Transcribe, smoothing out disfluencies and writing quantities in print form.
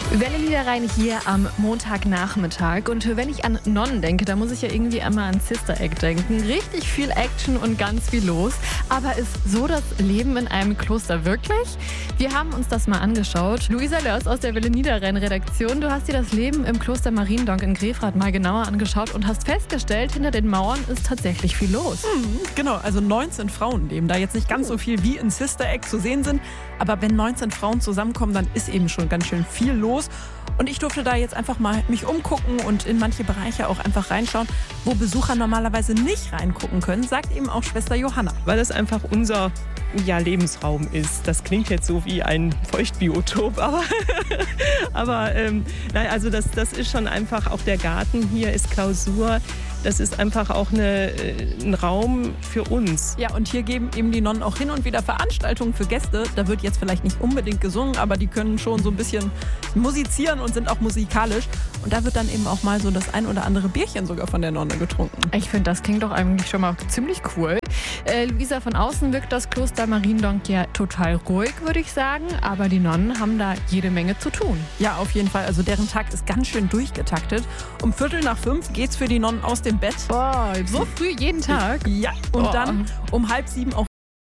Welle Niederrhein hier am Montagnachmittag. Und wenn ich an Nonnen denke, da muss ich ja irgendwie einmal an Sister Act denken. Richtig viel Action und ganz viel los. Aber ist so das Leben in einem Kloster wirklich? Wir haben uns das mal angeschaut. Luisa Lörs aus der Welle Niederrhein-Redaktion, du hast dir das Leben im Kloster Mariendonk in Grefrath mal genauer angeschaut und hast festgestellt, hinter den Mauern ist tatsächlich viel los. Genau, also 19 Frauen leben da. Jetzt nicht ganz so viel wie in Sister Act zu sehen sind, aber wenn 19 Frauen zusammenkommen, dann ist eben schon ganz schön viel los. Und ich durfte da jetzt einfach mal mich umgucken und in manche Bereiche auch einfach reinschauen, wo Besucher normalerweise nicht reingucken können, sagt eben auch Schwester Johanna. Weil das einfach unser Lebensraum ist. Das klingt jetzt so wie ein Feuchtbiotop, aber nein, also das ist schon einfach, auch der Garten hier ist Klausur. Das ist einfach auch ein Raum für uns. Ja, und hier geben eben die Nonnen auch hin und wieder Veranstaltungen für Gäste. Da wird jetzt vielleicht nicht unbedingt gesungen, aber die können schon so ein bisschen musizieren und sind auch musikalisch. Und da wird dann eben auch mal so das ein oder andere Bierchen sogar von der Nonne getrunken. Ich finde, das klingt doch eigentlich schon mal ziemlich cool. Luisa, von außen wirkt das Kloster Mariendonk ja total ruhig, würde ich sagen. Aber die Nonnen haben da jede Menge zu tun. Ja, auf jeden Fall. Also deren Tag ist ganz schön durchgetaktet. Um 4:45 geht's für die Nonnen aus dem Bett. Boah, so früh jeden Tag? Ja, und dann um 6:30 auch